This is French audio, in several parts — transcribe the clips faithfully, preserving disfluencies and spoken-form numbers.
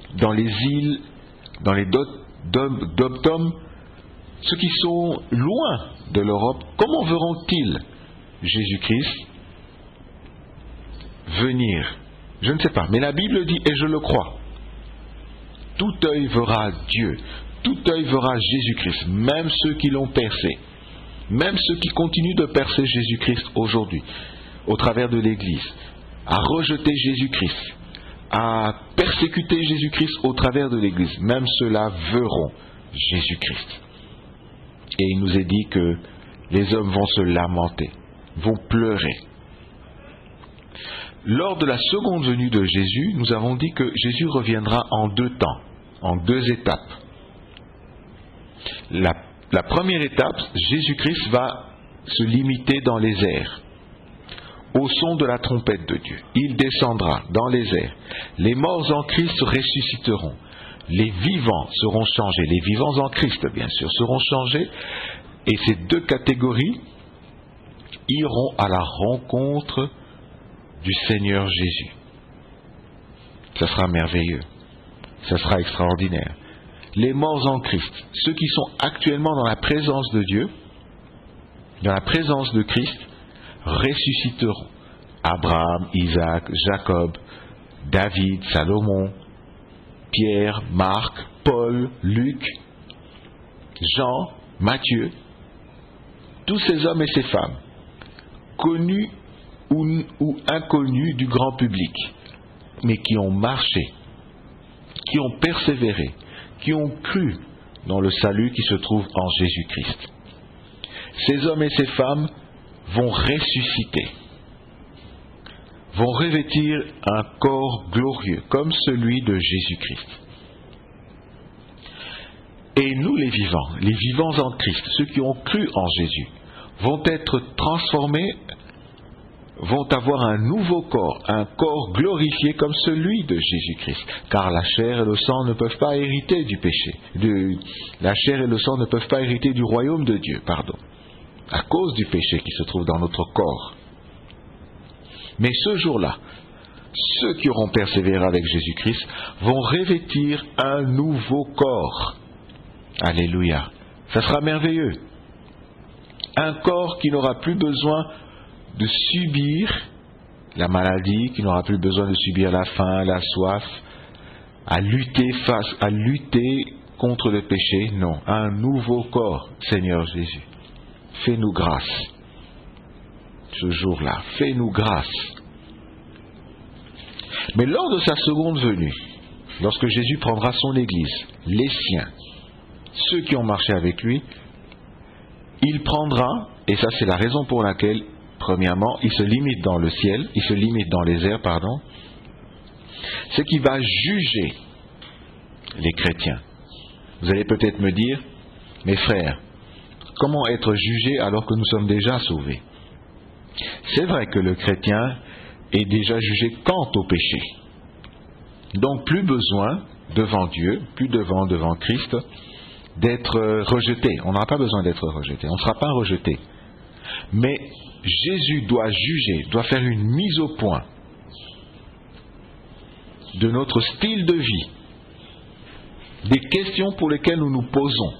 dans les îles, dans les dom-tom, ceux qui sont loin de l'Europe, comment verront-ils Jésus-Christ venir? Je ne sais pas, mais la Bible dit, et je le crois, tout œil verra Dieu, tout œil verra Jésus-Christ, même ceux qui l'ont percé, même ceux qui continuent de percer Jésus-Christ aujourd'hui, au travers de l'Église, à rejeter Jésus-Christ, à persécuter Jésus-Christ au travers de l'Église, même ceux-là verront Jésus-Christ. Et il nous est dit que les hommes vont se lamenter, vont pleurer. Lors de la seconde venue de Jésus, nous avons dit que Jésus reviendra en deux temps, en deux étapes. La, la première étape, Jésus-Christ va se limiter dans les airs, au son de la trompette de Dieu. Il descendra dans les airs. Les morts en Christ ressusciteront. Les vivants seront changés. Les vivants en Christ, bien sûr, seront changés. Et ces deux catégories iront à la rencontre du Seigneur Jésus. Ça sera merveilleux. Ça sera extraordinaire. Les morts en Christ, ceux qui sont actuellement dans la présence de Dieu, dans la présence de Christ, ressusciteront. Abraham, Isaac, Jacob, David, Salomon, Pierre, Marc, Paul, Luc, Jean, Matthieu, tous ces hommes et ces femmes, connus ou, ou inconnus du grand public, mais qui ont marché, qui ont persévéré, qui ont cru dans le salut qui se trouve en Jésus-Christ. Ces hommes et ces femmes vont ressusciter, vont revêtir un corps glorieux comme celui de Jésus-Christ. Et nous les vivants, les vivants en Christ, ceux qui ont cru en Jésus, vont être transformés, vont avoir un nouveau corps, un corps glorifié comme celui de Jésus-Christ. Car la chair et le sang ne peuvent pas hériter du péché. De, la chair et le sang ne peuvent pas hériter du royaume de Dieu, pardon, à cause du péché qui se trouve dans notre corps. Mais ce jour-là, ceux qui auront persévéré avec Jésus-Christ vont revêtir un nouveau corps. Alléluia. Ça sera merveilleux. Un corps qui n'aura plus besoin de subir la maladie, qui n'aura plus besoin de subir la faim, la soif, à lutter face, à lutter contre le péché. Non, un nouveau corps, Seigneur Jésus. Fais-nous grâce. Ce jour-là, fais-nous grâce. Mais lors de sa seconde venue, lorsque Jésus prendra son Église, les siens, ceux qui ont marché avec lui, il prendra, et ça c'est la raison pour laquelle, premièrement, il se limite dans le ciel, il se limite dans les airs, pardon, c'est qu'il va juger les chrétiens. Vous allez peut-être me dire, mes frères, comment être jugé alors que nous sommes déjà sauvés? C'est vrai que le chrétien est déjà jugé quant au péché. Donc plus besoin devant Dieu, plus devant devant Christ, d'être rejeté. On n'aura pas besoin d'être rejeté. On ne sera pas rejeté. Mais Jésus doit juger, doit faire une mise au point de notre style de vie, des questions pour lesquelles nous nous posons.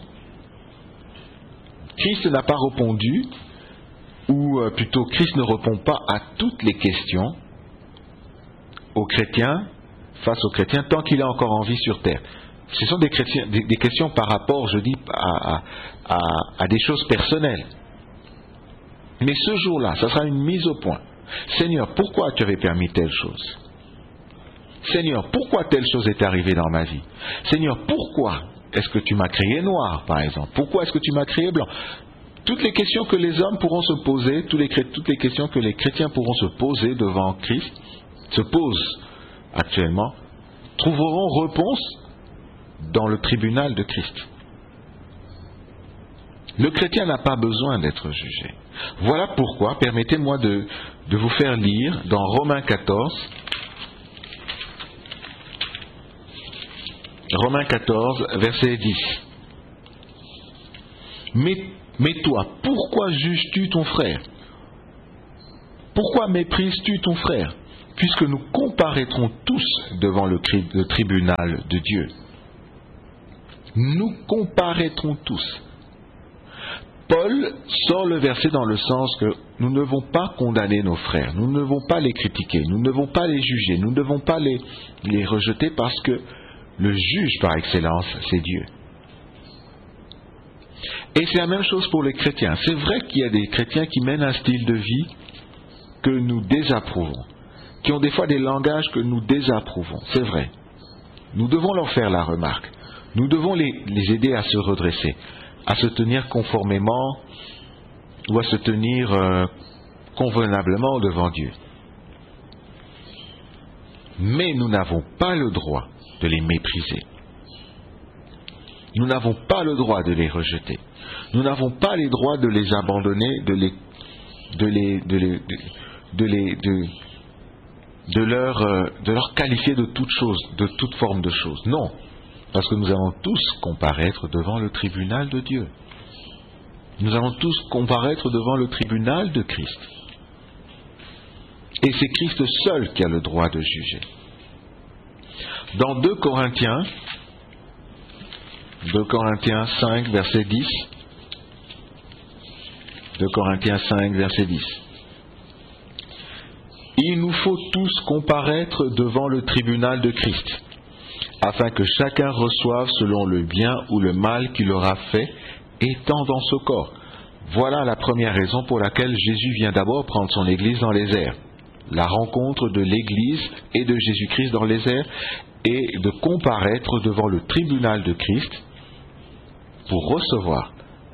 Christ n'a pas répondu, ou plutôt Christ ne répond pas à toutes les questions aux chrétiens, face aux chrétiens, tant qu'il est encore en vie sur terre. Ce sont des, chrétiens, des, des questions par rapport, je dis, à, à, à des choses personnelles. Mais ce jour-là, ça sera une mise au point. Seigneur, pourquoi tu avais permis telle chose? Seigneur, pourquoi telle chose est arrivée dans ma vie? Seigneur, pourquoi est-ce que tu m'as créé noir, par exemple? Pourquoi est-ce que tu m'as créé blanc? Toutes les questions que les hommes pourront se poser, toutes les, toutes les questions que les chrétiens pourront se poser devant Christ, se posent actuellement, trouveront réponse dans le tribunal de Christ. Le chrétien n'a pas besoin d'être jugé. Voilà pourquoi, permettez-moi de, de vous faire lire dans Romains quatorze, Romains quatorze, verset dix. Mais, mais toi, pourquoi juges-tu ton frère? Pourquoi méprises-tu ton frère? puisque nous comparaîtrons tous devant le, tri- le tribunal de Dieu. Nous comparaîtrons tous. Paul sort le verset dans le sens que nous ne devons pas condamner nos frères, nous ne devons pas les critiquer, nous ne devons pas les juger, nous ne devons pas les, les rejeter parce que le juge par excellence, c'est Dieu. Et c'est la même chose pour les chrétiens. C'est vrai qu'il y a des chrétiens qui mènent un style de vie que nous désapprouvons, qui ont des fois des langages que nous désapprouvons, c'est vrai. Nous devons leur faire la remarque. Nous devons les, les aider à se redresser, à se tenir conformément ou à se tenir euh, convenablement devant Dieu. Mais nous n'avons pas le droit de les mépriser. Nous n'avons pas le droit de les rejeter. Nous n'avons pas le droit de les abandonner, de les, de les, de les, de les, de, de leur, euh, de leur qualifier de toute chose, de toute forme de chose. Non, parce que nous allons tous comparaître devant le tribunal de Dieu. Nous allons tous comparaître devant le tribunal de Christ. Et c'est Christ seul qui a le droit de juger. Dans deux Corinthiens, deux Corinthiens cinq, verset dix, deux Corinthiens cinq, verset dix. Il nous faut tous comparaître devant le tribunal de Christ, afin que chacun reçoive selon le bien ou le mal qu'il aura fait, étant dans ce corps. Voilà la première raison pour laquelle Jésus vient d'abord prendre son Église dans les airs. La rencontre de l'Église et de Jésus-Christ dans les airs et de comparaître devant le tribunal de Christ pour recevoir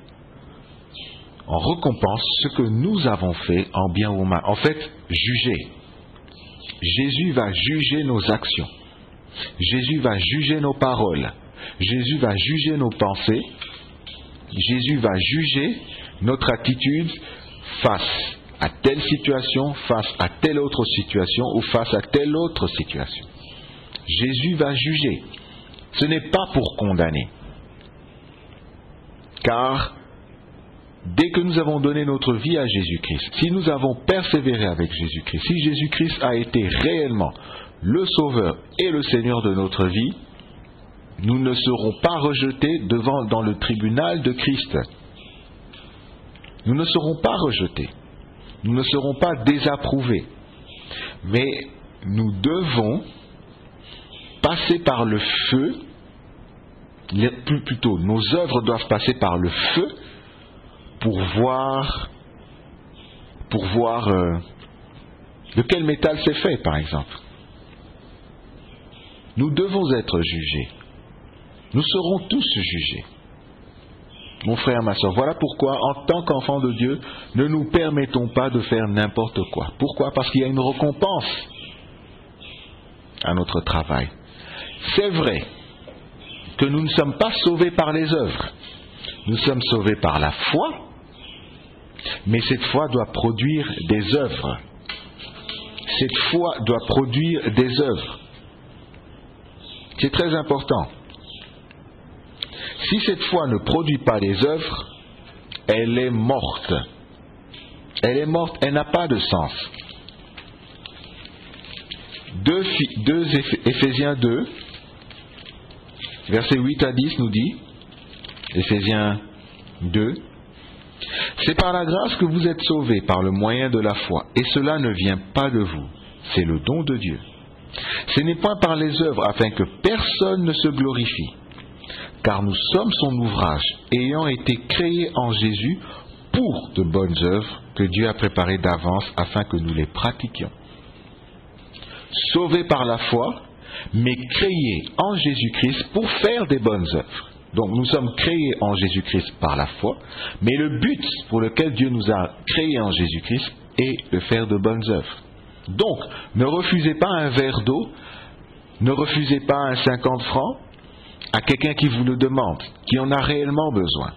en récompense ce que nous avons fait en bien ou en mal. En fait, juger. Jésus va juger nos actions. Jésus va juger nos paroles. Jésus va juger nos pensées. Jésus va juger notre attitude face à telle situation, face à telle autre situation ou face à telle autre situation. Jésus va juger. Ce n'est pas pour condamner. Car dès que nous avons donné notre vie à Jésus-Christ, si nous avons persévéré avec Jésus-Christ, si Jésus-Christ a été réellement le Sauveur et le Seigneur de notre vie, nous ne serons pas rejetés devant, dans le tribunal de Christ. Nous ne serons pas rejetés. Nous ne serons pas désapprouvés. Mais nous devons passer par le feu, plus plutôt, nos œuvres doivent passer par le feu pour voir, pour voir euh, de quel métal c'est fait, par exemple. Nous devons être jugés. Nous serons tous jugés. Mon frère, ma soeur, voilà pourquoi, en tant qu'enfants de Dieu, ne nous permettons pas de faire n'importe quoi. Pourquoi ? Parce qu'il y a une récompense à notre travail. C'est vrai que nous ne sommes pas sauvés par les œuvres. Nous sommes sauvés par la foi, mais cette foi doit produire des œuvres. Cette foi doit produire des œuvres. C'est très important. Si cette foi ne produit pas des œuvres, elle est morte. Elle est morte, elle n'a pas de sens. deux Éphésiens deux, versets huit à dix nous dit, Éphésiens deux, c'est par la grâce que vous êtes sauvés par le moyen de la foi, et cela ne vient pas de vous, c'est le don de Dieu. Ce n'est point par les œuvres afin que personne ne se glorifie, car nous sommes son ouvrage, ayant été créés en Jésus pour de bonnes œuvres que Dieu a préparées d'avance afin que nous les pratiquions. Sauvés par la foi, mais créés en Jésus-Christ pour faire des bonnes œuvres. Donc nous sommes créés en Jésus-Christ par la foi, mais le but pour lequel Dieu nous a créés en Jésus-Christ est de faire de bonnes œuvres. Donc, ne refusez pas un verre d'eau, ne refusez pas un cinquante francs à quelqu'un qui vous le demande, qui en a réellement besoin.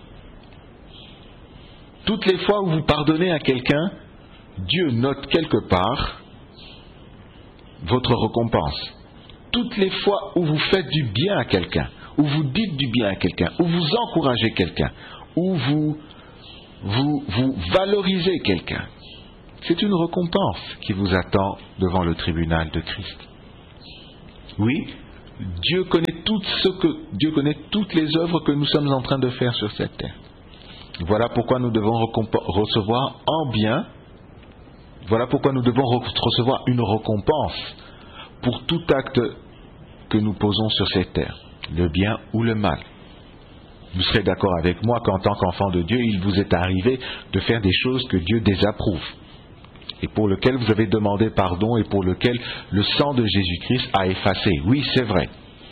Toutes les fois où vous pardonnez à quelqu'un, Dieu note quelque part votre récompense. Toutes les fois où vous faites du bien à quelqu'un, où vous dites du bien à quelqu'un, où vous encouragez quelqu'un, où vous, vous, vous valorisez quelqu'un, C'est une récompense qui vous attend devant le tribunal de Christ. Oui, Dieu connaît, tout ce que, Dieu connaît toutes les œuvres que nous sommes en train de faire sur cette terre. Voilà pourquoi nous devons recevoir en bien, voilà pourquoi nous devons recevoir une récompense pour tout acte que nous posons sur cette terre, le bien ou le mal. Vous serez d'accord avec moi qu'en tant qu'enfant de Dieu, il vous est arrivé de faire des choses que Dieu désapprouve et pour lesquelles vous avez demandé pardon et pour lesquelles le sang de Jésus-Christ a effacé. Oui, c'est vrai.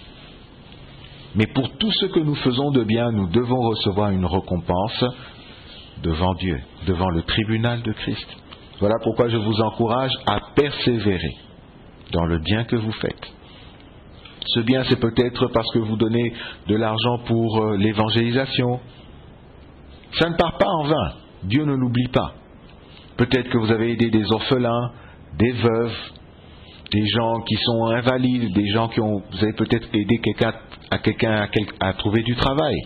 Mais pour tout ce que nous faisons de bien, nous devons recevoir une récompense devant Dieu, devant le tribunal de Christ. Voilà pourquoi je vous encourage à persévérer dans le bien que vous faites. Ce bien, c'est peut-être parce que vous donnez de l'argent pour euh, l'évangélisation. Ça ne part pas en vain. Dieu ne l'oublie pas. Peut-être que vous avez aidé des orphelins, des veuves, des gens qui sont invalides, des gens qui ont... Vous avez peut-être aidé quelqu'un à, quelqu'un à, quel, à trouver du travail.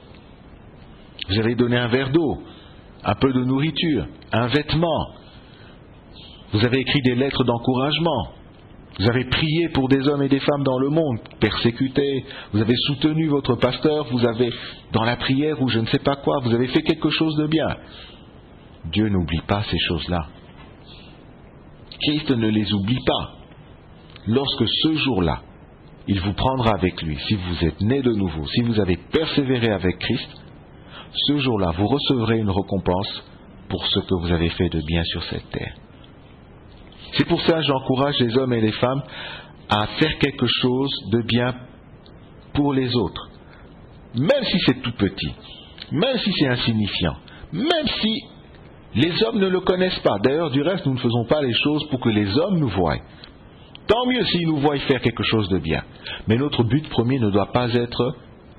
Vous avez donné un verre d'eau, un peu de nourriture, un vêtement. Vous avez écrit des lettres d'encouragement. Vous avez prié pour des hommes et des femmes dans le monde, persécutés. Vous avez soutenu votre pasteur, vous avez, dans la prière ou je ne sais pas quoi, vous avez fait quelque chose de bien. Dieu n'oublie pas ces choses-là. Christ ne les oublie pas. Lorsque ce jour-là, il vous prendra avec lui, si vous êtes né de nouveau, si vous avez persévéré avec Christ, ce jour-là, vous recevrez une récompense pour ce que vous avez fait de bien sur cette terre. C'est pour ça que j'encourage les hommes et les femmes à faire quelque chose de bien pour les autres. Même si c'est tout petit, même si c'est insignifiant, même si les hommes ne le connaissent pas. D'ailleurs, du reste, nous ne faisons pas les choses pour que les hommes nous voient. Tant mieux s'ils nous voient faire quelque chose de bien. Mais notre but premier ne doit pas être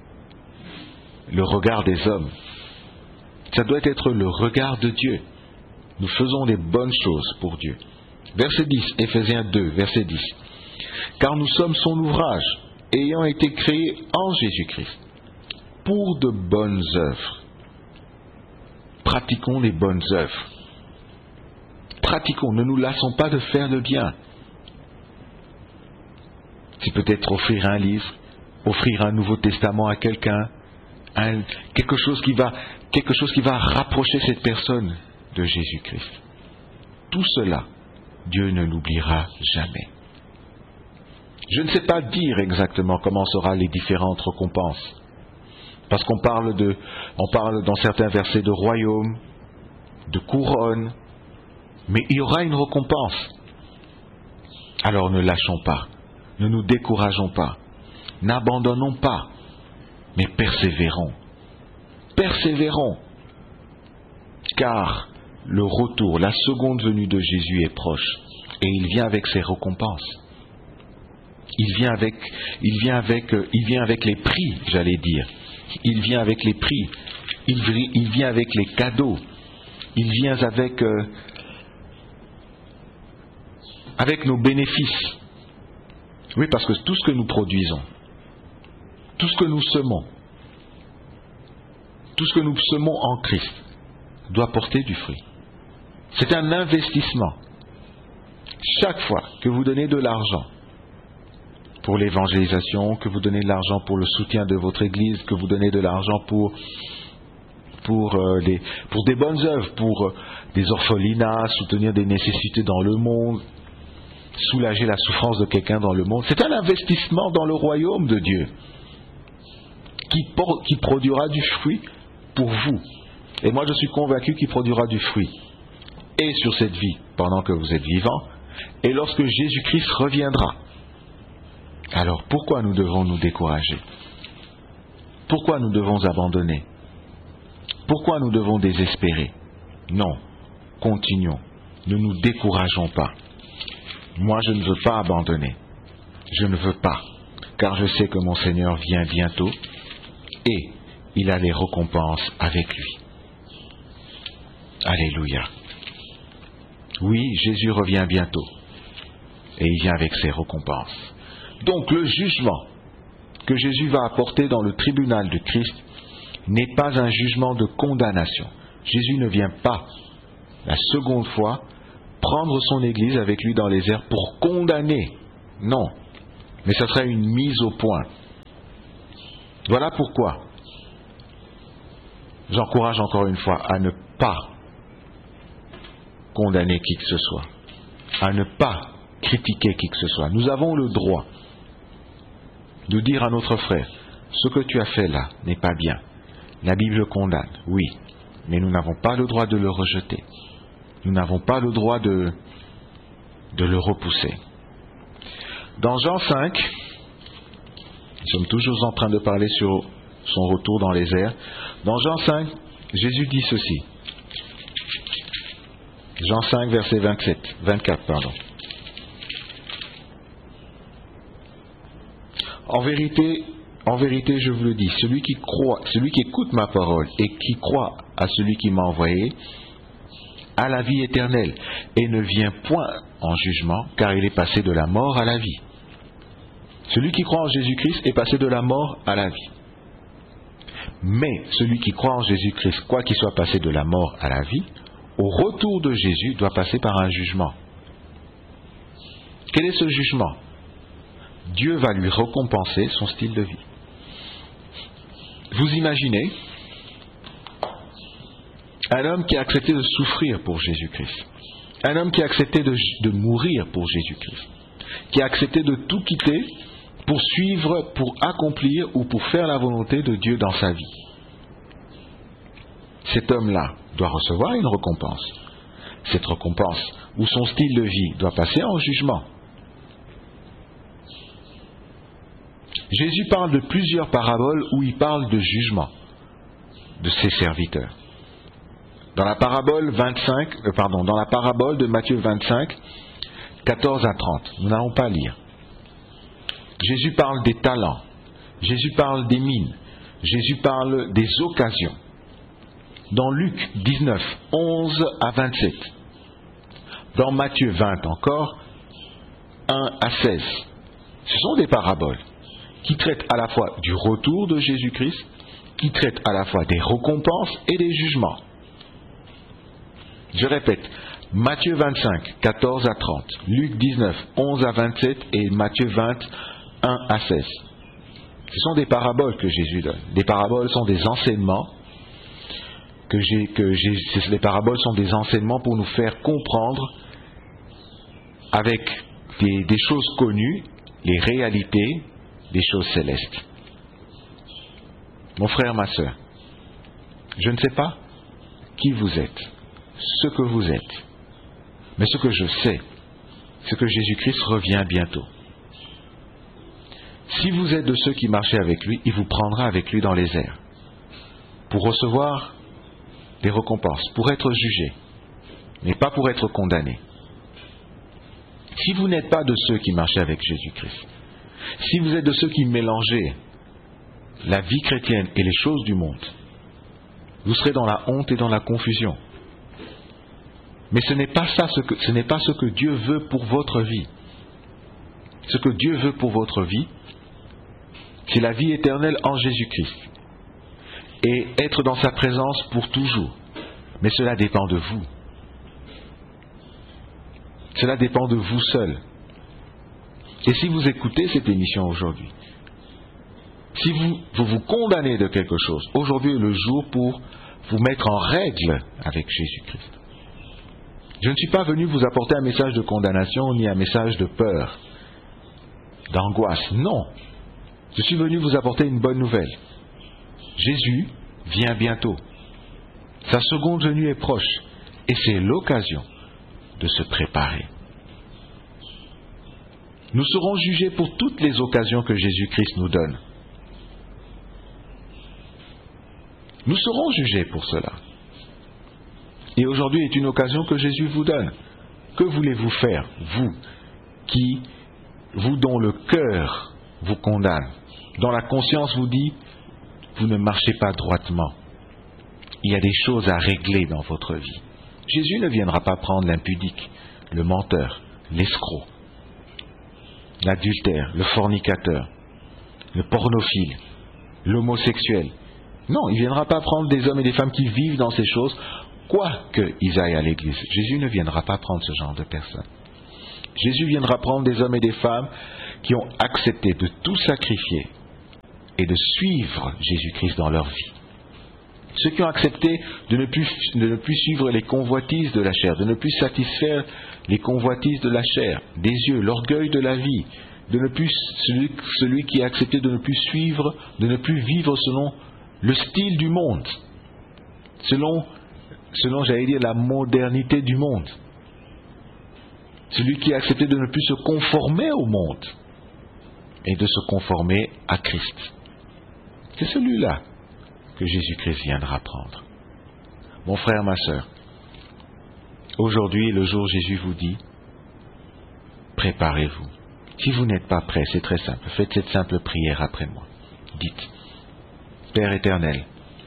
le regard des hommes. Ça doit être le regard de Dieu. Nous faisons des bonnes choses pour Dieu. Verset dix, Éphésiens deux, verset dix. Car nous sommes son ouvrage, ayant été créés en Jésus-Christ, pour de bonnes œuvres. Pratiquons les bonnes œuvres. Pratiquons, ne nous lassons pas de faire le bien. C'est peut-être offrir un livre, offrir un Nouveau Testament à quelqu'un, un, quelque chose qui va, quelque chose qui va rapprocher cette personne de Jésus-Christ. Tout cela, Dieu ne l'oubliera jamais. Je ne sais pas dire exactement comment seront les différentes récompenses. Parce qu'on parle de, on parle dans certains versets de royaume, de couronne, mais il y aura une récompense. Alors ne lâchons pas, ne nous décourageons pas, n'abandonnons pas, mais persévérons. Persévérons, car le retour, la seconde venue de Jésus est proche, et il vient avec ses récompenses. Il vient avec, il vient avec, il vient avec les prix, j'allais dire. Il vient avec les prix, il, il vient avec les cadeaux, il vient avec, euh, avec nos bénéfices. Oui, parce que tout ce que nous produisons, tout ce que nous semons, tout ce que nous semons en Christ doit porter du fruit. C'est un investissement. Chaque fois que vous donnez de l'argent pour l'évangélisation, que vous donnez de l'argent pour le soutien de votre Église, que vous donnez de l'argent pour, pour, euh, les, pour des bonnes œuvres, pour euh, des orphelinats, soutenir des nécessités dans le monde, soulager la souffrance de quelqu'un dans le monde, c'est un investissement dans le royaume de Dieu qui, por- qui produira du fruit pour vous. Et moi je suis convaincu qu'il produira du fruit et sur cette vie pendant que vous êtes vivant et lorsque Jésus-Christ reviendra. Alors pourquoi nous devons nous décourager? Pourquoi nous devons abandonner? Pourquoi nous devons désespérer? Non, continuons, ne nous décourageons pas. Moi je ne veux pas abandonner, je ne veux pas, car je sais que mon Seigneur vient bientôt et il a les récompenses avec lui. Alléluia. Oui, Jésus revient bientôt et il vient avec ses récompenses. Donc le jugement que Jésus va apporter dans le tribunal de Christ n'est pas un jugement de condamnation. Jésus ne vient pas la seconde fois prendre son Église avec lui dans les airs pour condamner. Non, mais ça serait une mise au point. Voilà pourquoi j'encourage encore une fois à ne pas condamner qui que ce soit, à ne pas critiquer qui que ce soit. Nous avons le droit de dire à notre frère, ce que tu as fait là n'est pas bien. La Bible condamne, oui, mais nous n'avons pas le droit de le rejeter. Nous n'avons pas le droit de, de le repousser. Dans Jean cinq, nous sommes toujours en train de parler sur son retour dans les airs. Dans Jean cinq, Jésus dit ceci. Jean cinq, verset vingt-sept, vingt-quatre, pardon. En vérité, en vérité, je vous le dis, celui qui croit, celui qui écoute ma parole et qui croit à celui qui m'a envoyé, a la vie éternelle et ne vient point en jugement, car il est passé de la mort à la vie. Celui qui croit en Jésus-Christ est passé de la mort à la vie. Mais celui qui croit en Jésus-Christ, quoi qu'il soit passé de la mort à la vie, au retour de Jésus doit passer par un jugement. Quel est ce jugement? Dieu va lui récompenser son style de vie. Vous imaginez un homme qui a accepté de souffrir pour Jésus-Christ, un homme qui a accepté de, de mourir pour Jésus-Christ, qui a accepté de tout quitter pour suivre, pour accomplir ou pour faire la volonté de Dieu dans sa vie. Cet homme-là doit recevoir une récompense. Cette récompense, ou son style de vie, doit passer en jugement. Jésus parle de plusieurs paraboles où il parle de jugement de ses serviteurs. Dans la parabole vingt-cinq, euh, pardon, dans la parabole de Matthieu vingt-cinq, quatorze à trente, nous n'allons pas lire. Jésus parle des talents, Jésus parle des mines, Jésus parle des occasions. Dans Luc dix-neuf, onze à vingt-sept, dans Matthieu vingt encore, un à seize, ce sont des paraboles qui traitent à la fois du retour de Jésus-Christ, qui traitent à la fois des récompenses et des jugements. Je répète, Matthieu vingt-cinq, quatorze à trente, Luc dix-neuf, onze à vingt-sept et Matthieu vingt, un à seize. Ce sont des paraboles que Jésus donne. Les paraboles sont des enseignements que j'ai, que j'ai, les paraboles sont des enseignements pour nous faire comprendre avec des, des choses connues, les réalités des choses célestes. Mon frère, ma sœur, je ne sais pas qui vous êtes, ce que vous êtes, mais ce que je sais, c'est que Jésus-Christ revient bientôt. Si vous êtes de ceux qui marchaient avec lui, il vous prendra avec lui dans les airs pour recevoir des récompenses, pour être jugé, mais pas pour être condamné. Si vous n'êtes pas de ceux qui marchaient avec Jésus-Christ, si vous êtes de ceux qui mélangeaient la vie chrétienne et les choses du monde, vous serez dans la honte et dans la confusion. Mais ce n'est pas ça, ce que, ce n'est pas ce que Dieu veut pour votre vie. Ce que Dieu veut pour votre vie, c'est la vie éternelle en Jésus-Christ. Et être dans sa présence pour toujours. Mais cela dépend de vous. Cela dépend de vous seul. Et si vous écoutez cette émission aujourd'hui, si vous, vous vous condamnez de quelque chose, aujourd'hui est le jour pour vous mettre en règle avec Jésus-Christ. Je ne suis pas venu vous apporter un message de condamnation ni un message de peur, d'angoisse. Non. Je suis venu vous apporter une bonne nouvelle. Jésus vient bientôt. Sa seconde venue est proche. Et c'est l'occasion de se préparer. Nous serons jugés pour toutes les occasions que Jésus-Christ nous donne. Nous serons jugés pour cela. Et aujourd'hui est une occasion que Jésus vous donne. Que voulez-vous faire, vous, qui, vous dont le cœur vous condamne, dont la conscience vous dit, vous ne marchez pas droitement. Il y a des choses à régler dans votre vie. Jésus ne viendra pas prendre l'impudicque, le menteur, l'escroc, l'adultère, le fornicateur, le pornophile, l'homosexuel. Non, il ne viendra pas prendre des hommes et des femmes qui vivent dans ces choses quoi qu'ils aillent à l'église. Jésus ne viendra pas prendre ce genre de personnes. Jésus viendra prendre des hommes et des femmes qui ont accepté de tout sacrifier et de suivre Jésus-Christ dans leur vie. Ceux qui ont accepté de ne, plus, de ne plus suivre les convoitises de la chair, de ne plus satisfaire les convoitises de la chair, des yeux, l'orgueil de la vie, de ne plus celui, celui qui a accepté de ne plus suivre, de ne plus vivre selon le style du monde, selon, selon j'allais dire, la modernité du monde. Celui qui a accepté de ne plus se conformer au monde et de se conformer à Christ. C'est celui-là que Jésus-Christ viendra prendre. Mon frère, ma sœur, aujourd'hui, le jour où Jésus vous dit, préparez-vous. Si vous n'êtes pas prêt, c'est très simple. Faites cette simple prière après moi. Dites, Père éternel,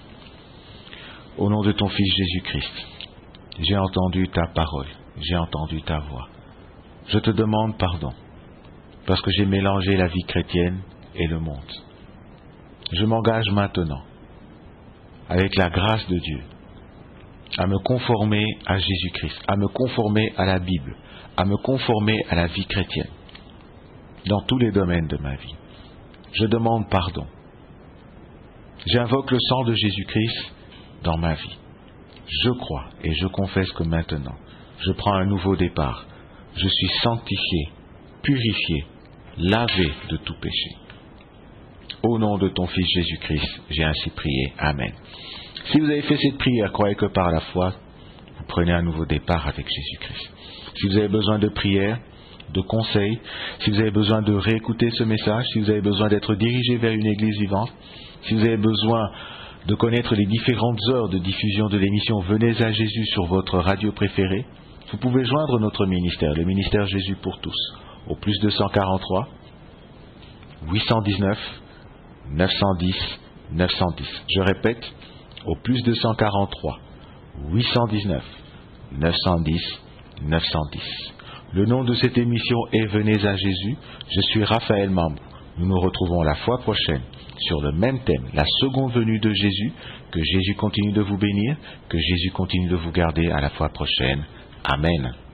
au nom de ton Fils Jésus-Christ, j'ai entendu ta parole, j'ai entendu ta voix. Je te demande pardon, parce que j'ai mélangé la vie chrétienne et le monde. Je m'engage maintenant, avec la grâce de Dieu, à me conformer à Jésus-Christ, à me conformer à la Bible, à me conformer à la vie chrétienne, dans tous les domaines de ma vie. Je demande pardon. J'invoque le sang de Jésus-Christ dans ma vie. Je crois et je confesse que maintenant, je prends un nouveau départ. Je suis sanctifié, purifié, lavé de tout péché. Au nom de ton Fils Jésus-Christ, j'ai ainsi prié. Amen. Si vous avez fait cette prière, croyez que par la foi, vous prenez un nouveau départ avec Jésus-Christ. Si vous avez besoin de prière, de conseils, si vous avez besoin de réécouter ce message, si vous avez besoin d'être dirigé vers une église vivante, si vous avez besoin de connaître les différentes heures de diffusion de l'émission Venez à Jésus sur votre radio préférée, vous pouvez joindre notre ministère, le ministère Jésus pour tous, au plus deux cent quarante-trois, huit cent dix-neuf, neuf cent dix, neuf cent dix. Je répète, au plus deux cent quarante-trois, huit cent dix-neuf, neuf cent dix, neuf cent dix. Le nom de cette émission est Venez à Jésus. Je suis Raphaël Mambou. Nous nous retrouvons la fois prochaine sur le même thème, la seconde venue de Jésus. Que Jésus continue de vous bénir, que Jésus continue de vous garder à la fois prochaine. Amen.